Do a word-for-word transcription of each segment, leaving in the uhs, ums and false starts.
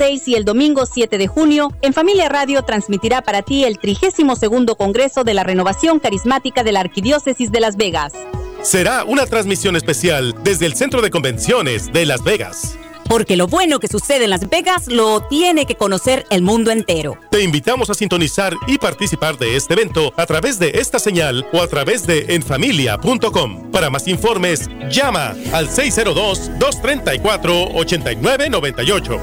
seis y el domingo siete de junio, En Familia Radio transmitirá para ti el trigésimo segundo Congreso de la Renovación Carismática de la Arquidiócesis de Las Vegas. Será una transmisión especial desde el Centro de Convenciones de Las Vegas. Porque lo bueno que sucede en Las Vegas lo tiene que conocer el mundo entero. Te invitamos a sintonizar y participar de este evento a través de esta señal o a través de en familia punto com. Para más informes, llama al seis cero dos, dos tres cuatro, ocho nueve nueve ocho.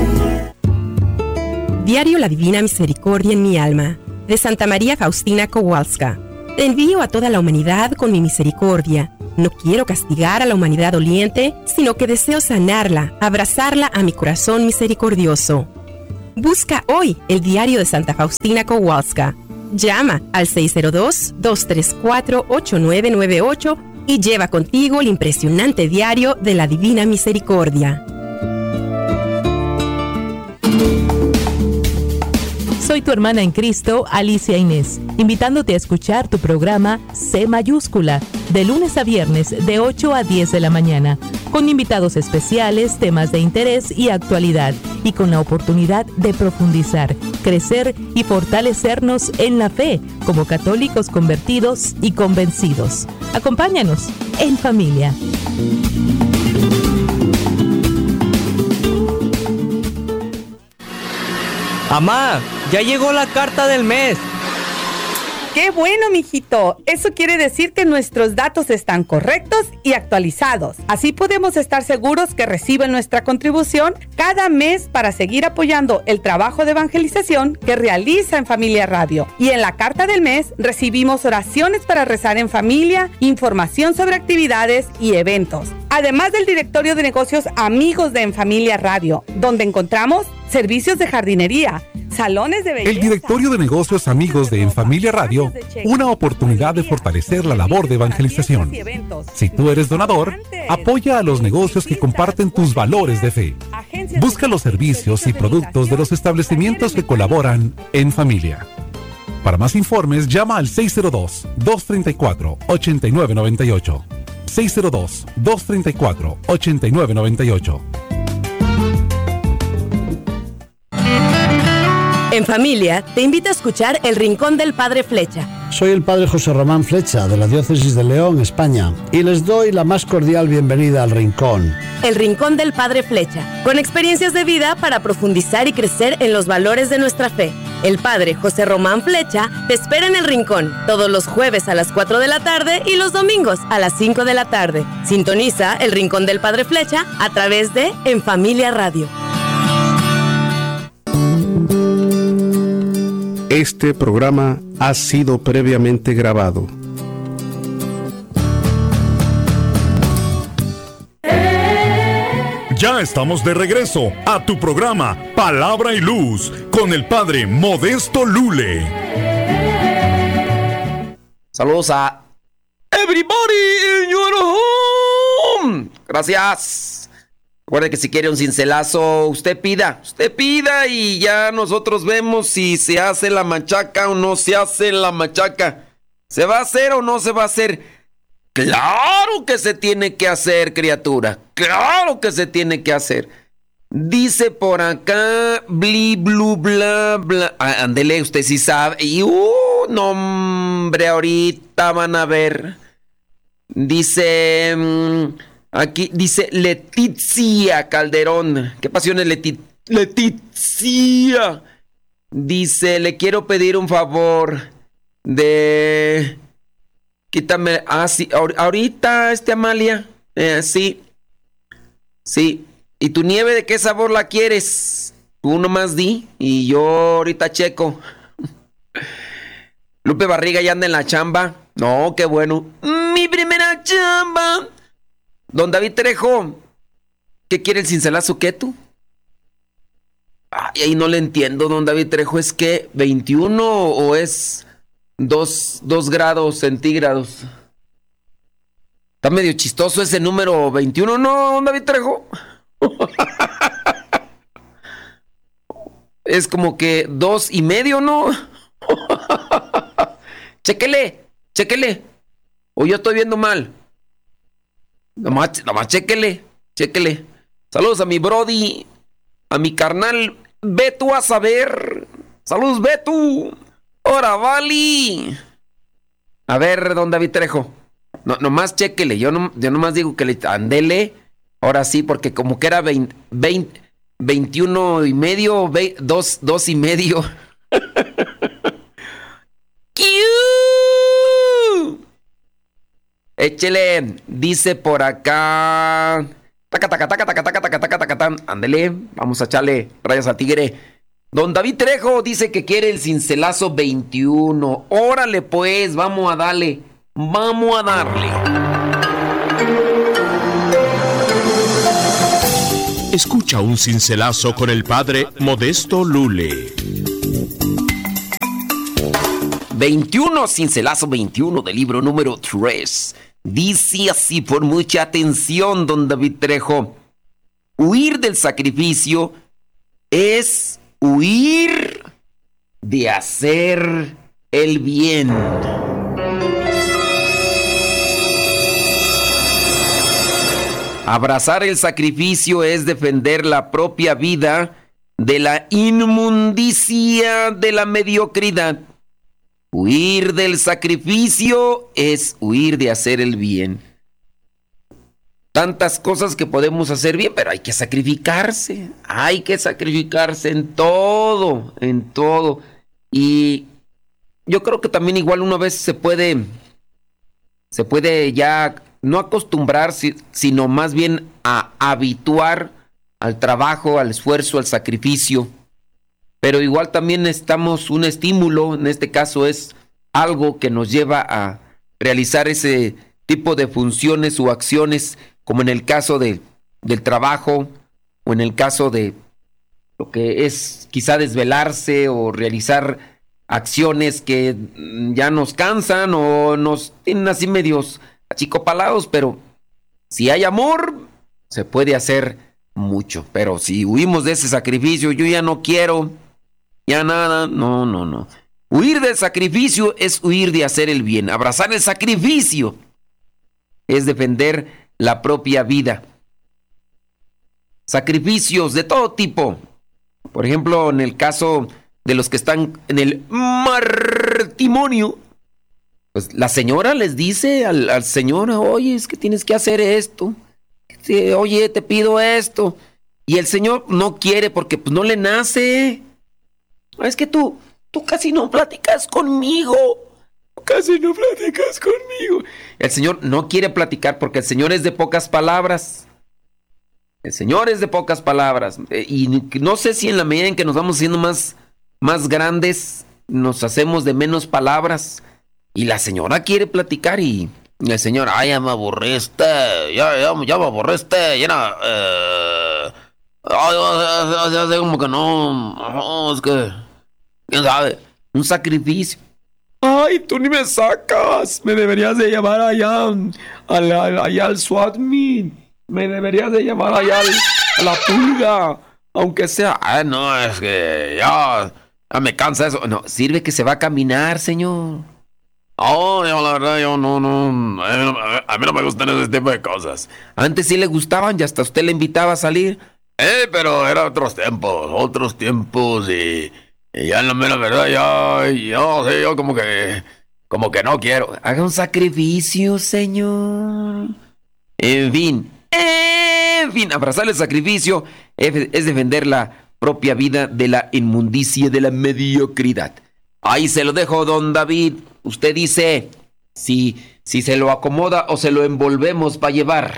Diario La Divina Misericordia en mi alma, de Santa María Faustina Kowalska. Te envío a toda la humanidad con mi misericordia. No quiero castigar a la humanidad doliente, sino que deseo sanarla, abrazarla a mi corazón misericordioso. Busca hoy el diario de Santa Faustina Kowalska. Llama al seis cero dos, dos tres cuatro, ocho nueve nueve ocho y lleva contigo el impresionante diario de la Divina Misericordia. Soy tu hermana en Cristo, Alicia Inés, invitándote a escuchar tu programa C mayúscula, de lunes a viernes de ocho a diez de la mañana, con invitados especiales, temas de interés y actualidad, y con la oportunidad de profundizar, crecer y fortalecernos en la fe, como católicos convertidos y convencidos. Acompáñanos en familia. Amá, ya llegó la carta del mes. ¡Qué bueno, mijito! Eso quiere decir que nuestros datos están correctos y actualizados. Así podemos estar seguros que reciben nuestra contribución cada mes para seguir apoyando el trabajo de evangelización que realiza En Familia Radio. Y en la carta del mes recibimos oraciones para rezar en familia, información sobre actividades y eventos. Además del directorio de negocios Amigos de En Familia Radio, donde encontramos servicios de jardinería, salones de belleza. El directorio de negocios Amigos de En Familia Radio, una oportunidad de fortalecer la labor de evangelización. Si tú eres donador, apoya a los negocios que comparten tus valores de fe. Busca los servicios y productos de los establecimientos que colaboran en familia. Para más informes, llama al seis cero dos, dos tres cuatro, ocho nueve nueve ocho. seis cero dos, dos tres cuatro, ocho nueve nueve ocho. En Familia, te invita a escuchar El Rincón del Padre Flecha. Soy el Padre José Román Flecha, de la Diócesis de León, España, y les doy la más cordial bienvenida al Rincón. El Rincón del Padre Flecha, con experiencias de vida para profundizar y crecer en los valores de nuestra fe. El Padre José Román Flecha te espera en El Rincón, todos los jueves a las cuatro de la tarde y los domingos a las cinco de la tarde. Sintoniza El Rincón del Padre Flecha a través de En Familia Radio. Este programa ha sido previamente grabado. Ya estamos de regreso a tu programa Palabra y Luz con el Padre Modesto Lule. Saludos a everybody in your home. Gracias. Recuerde que si quiere un cincelazo, usted pida, usted pida y ya nosotros vemos si se hace la machaca o no se hace la machaca. ¿Se va a hacer o no se va a hacer? ¡Claro que se tiene que hacer, criatura! ¡Claro que se tiene que hacer! Dice por acá, bli, blu, bla, bla. Ah, ándele, usted sí sabe. Y, uh, no, hombre, ahorita van a ver. Dice... Mmm, Aquí dice Leticia Calderón. ¿Qué pasión es Leti- Leticia? Dice, le quiero pedir un favor de... Quítame... Ah, sí, ahorita, este Amalia. Eh, sí. Sí. ¿Y tu nieve de qué sabor la quieres? Tú nomás di y yo ahorita checo. Lupe Barriga ya anda en la chamba. No, qué bueno. Mi primera chamba. Don David Trejo, ¿qué quiere el cincelazo? ¿Qué tú? Ay, ahí no le entiendo, don David Trejo. ¿Es que veintiuno o es dos grados centígrados? Está medio chistoso ese número veintiuno, ¿no, don David Trejo? Es como que dos y medio, ¿no? Chéquele, chéquele. O yo estoy viendo mal. Nomás, nomás chéquele, chéquele. Saludos a mi brody, a mi carnal Beto a saber. Saludos, Beto. Ahora, Vali. A ver, don David Trejo. No, nomás chéquele. Yo, no, yo nomás digo que le andele. Ahora sí, porque como que era veinte, veinte, veintiuno y medio, veinte, dos, dos y medio. Échele, dice por acá. Taca, taca, taca, taca, taca, taca, taca, taca, taca. Ándele, vamos a echarle rayas al tigre. Don David Trejo dice que quiere el cincelazo veintiuno. Órale pues, vamos a darle. Vamos a darle. Escucha un cincelazo con el padre Modesto Lule. veintiuno, cincelazo veintiuno del libro número tres. Dice así, por mucha atención, don David Trejo. Huir del sacrificio es huir de hacer el bien. Abrazar el sacrificio es defender la propia vida de la inmundicia de la mediocridad. Huir del sacrificio es huir de hacer el bien. Tantas cosas que podemos hacer bien, pero hay que sacrificarse. Hay que sacrificarse en todo, en todo. Y yo creo que también igual una vez se puede, se puede ya no acostumbrarse, sino más bien a habituar al trabajo, al esfuerzo, al sacrificio. Pero igual también necesitamos un estímulo, en este caso es algo que nos lleva a realizar ese tipo de funciones o acciones, como en el caso de, del trabajo, o en el caso de lo que es quizá desvelarse o realizar acciones que ya nos cansan o nos tienen así medios achicopalados, pero si hay amor, se puede hacer mucho. Pero si huimos de ese sacrificio, yo ya no quiero... Ya nada, no, no, no. Huir del sacrificio es huir de hacer el bien. Abrazar el sacrificio es defender la propia vida. Sacrificios de todo tipo. Por ejemplo, en el caso de los que están en el matrimonio, pues la señora les dice al, al señor, oye, es que tienes que hacer esto. Oye, te pido esto. Y el señor no quiere porque pues no le nace. Es que tú, tú casi no platicas conmigo. Casi no platicas conmigo. El Señor no quiere platicar porque el Señor es de pocas palabras. El Señor es de pocas palabras. Y no sé si en la medida en que nos vamos haciendo más, más grandes, nos hacemos de menos palabras. Y la señora quiere platicar y el Señor, ay, ya me aburriste. Ya, ya, ya me aburriste. Ya no, eh, ay, ya, ya, ya, como que no, no, es que... ¿Quién sabe? Un sacrificio. Ay, tú ni me sacas. Me deberías de llevar allá al, al, allá al SWAT meet. Me deberías de llevar allá al, a la pulga. Aunque sea... Ay, no, es que ya, ya me cansa eso. No, sirve que se va a caminar, señor. Oh, yo la verdad, yo no, no... A mí no, a mí no me gustan ese tipo de cosas. Antes sí le gustaban y hasta usted le invitaba a salir. Eh, pero eran otros tiempos, otros tiempos y... Y ya en la mera verdad, ya, yo, sí, yo como que, como que no quiero. Haga un sacrificio, señor. En fin, en fin, abrazar el sacrificio es, es defender la propia vida de la inmundicia, de la mediocridad. Ahí se lo dejo, don David. Usted dice, si, si se lo acomoda o se lo envolvemos para llevar.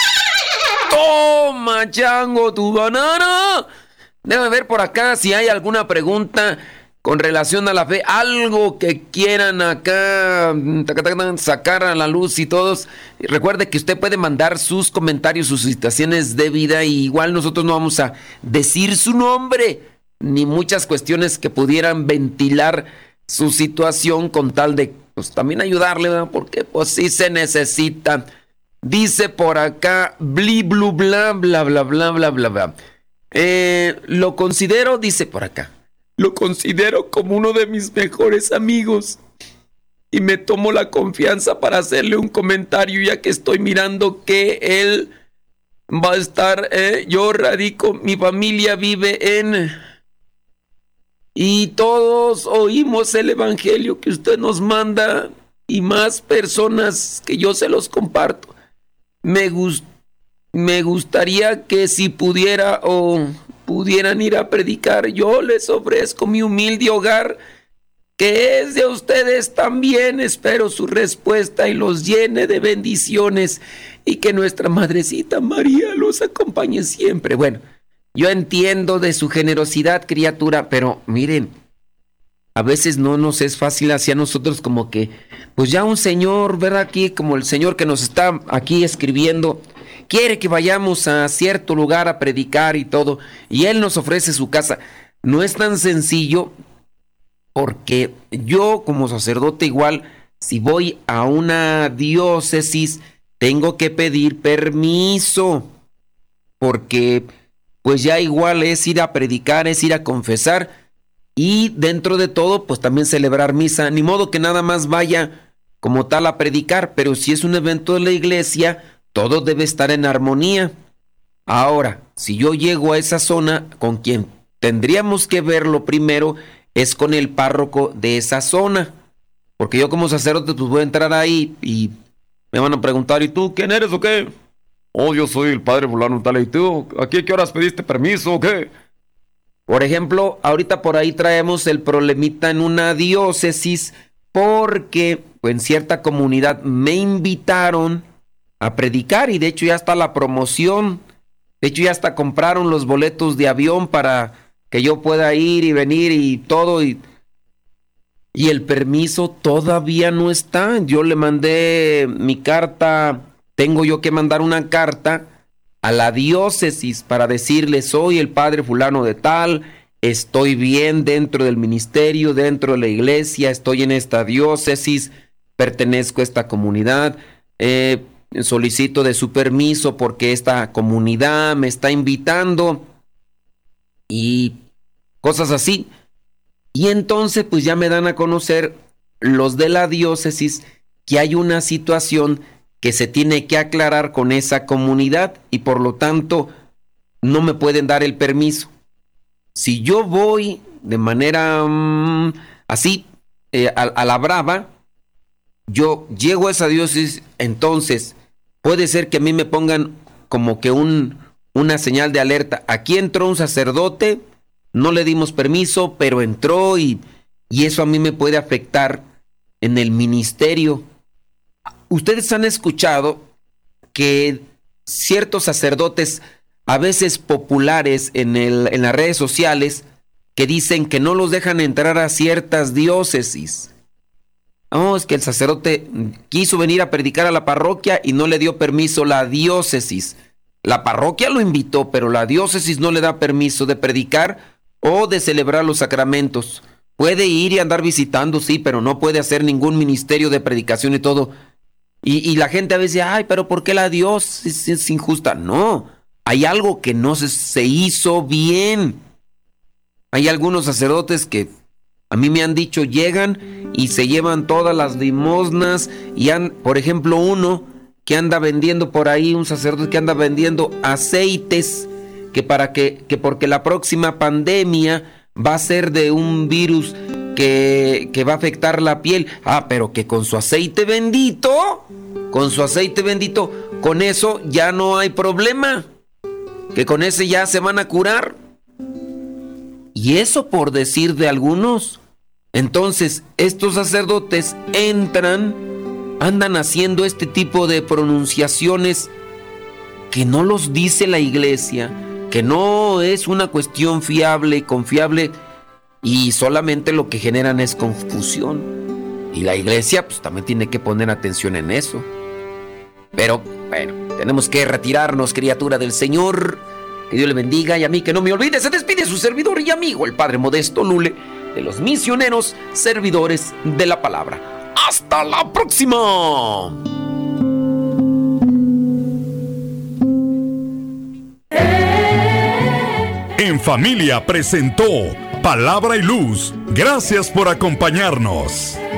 ¡Toma, chango, tu banana! Déjame ver por acá si hay alguna pregunta con relación a la fe. Algo que quieran acá sacar a la luz y todos. Recuerde que usted puede mandar sus comentarios, sus situaciones de vida. Y igual nosotros no vamos a decir su nombre, ni muchas cuestiones que pudieran ventilar su situación con tal de pues también ayudarle, ¿verdad? Porque pues sí se necesita. Dice por acá, bli, blu, bla, bla, bla, bla, bla, bla, bla. Eh, lo considero, dice por acá, lo considero como uno de mis mejores amigos y me tomo la confianza para hacerle un comentario ya que estoy mirando que él va a estar, eh, yo radico, mi familia vive en... Y todos oímos el evangelio que usted nos manda y más personas que yo se los comparto. Me, gust, me gustaría que si pudiera o pudieran ir a predicar, yo les ofrezco mi humilde hogar, que es de ustedes también. Espero su respuesta y los llene de bendiciones y que nuestra Madrecita María los acompañe siempre. Bueno, yo entiendo de su generosidad, criatura, pero miren, a veces no nos es fácil hacia nosotros como que, pues ya un señor, ¿verdad? Aquí, como el señor que nos está aquí escribiendo, quiere que vayamos a cierto lugar a predicar y todo, y él nos ofrece su casa. No es tan sencillo, porque yo como sacerdote igual, si voy a una diócesis, tengo que pedir permiso, porque pues ya igual es ir a predicar, es ir a confesar, y dentro de todo, pues también celebrar misa. Ni modo que nada más vaya como tal a predicar, pero si es un evento de la iglesia, todo debe estar en armonía. Ahora, si yo llego a esa zona, con quien tendríamos que verlo primero es con el párroco de esa zona, porque yo como sacerdote pues voy a entrar ahí y me van a preguntar, ¿y tú quién eres o qué? Oh, yo soy el padre fulano tal. ¿Y tú? ¿Aquí a qué horas pediste permiso o qué? Por ejemplo, ahorita por ahí traemos el problemita en una diócesis porque pues, en cierta comunidad me invitaron a predicar y de hecho ya está la promoción. De hecho ya hasta compraron los boletos de avión para que yo pueda ir y venir y todo. Y, y el permiso todavía no está. Yo le mandé mi carta. Tengo yo que mandar una carta a la diócesis para decirle, soy el padre fulano de tal, estoy bien dentro del ministerio, dentro de la iglesia, estoy en esta diócesis, pertenezco a esta comunidad, eh, solicito de su permiso porque esta comunidad me está invitando y cosas así. Y entonces pues ya me dan a conocer los de la diócesis que hay una situación que se tiene que aclarar con esa comunidad y por lo tanto no me pueden dar el permiso. Si yo voy de manera um, así eh, a, a la brava, yo llego a esa diócesis, entonces puede ser que a mí me pongan como que un, una señal de alerta. Aquí entró un sacerdote, no le dimos permiso, pero entró y, y eso a mí me puede afectar en el ministerio. Ustedes han escuchado que ciertos sacerdotes, a veces populares en, el, en las redes sociales, que dicen que no los dejan entrar a ciertas diócesis. No, es que el sacerdote quiso venir a predicar a la parroquia y no le dio permiso la diócesis. La parroquia lo invitó, pero la diócesis no le da permiso de predicar o de celebrar los sacramentos. Puede ir y andar visitando, sí, pero no puede hacer ningún ministerio de predicación y todo. Y, y la gente a veces dice, ay, pero ¿por qué la diócesis es injusta? No, hay algo que no se, se hizo bien. Hay algunos sacerdotes que a mí me han dicho, llegan y se llevan todas las limosnas y han, por ejemplo, uno que anda vendiendo por ahí, un sacerdote que anda vendiendo aceites, que para que, que porque la próxima pandemia va a ser de un virus que, que va a afectar la piel. Ah, pero que con su aceite bendito, con su aceite bendito, con eso ya no hay problema, que con ese ya se van a curar. Y eso por decir de algunos. Entonces, estos sacerdotes entran, andan haciendo este tipo de pronunciaciones que no los dice la iglesia, que no es una cuestión fiable, confiable, y solamente lo que generan es confusión. Y la iglesia pues también tiene que poner atención en eso. Pero, bueno, tenemos que retirarnos, criatura del Señor. Que Dios le bendiga y a mí que no me olvide. Se despide su servidor y amigo, el Padre Modesto Lule, de los misioneros servidores de la palabra. ¡Hasta la próxima! En Familia presentó Palabra y Luz. Gracias por acompañarnos.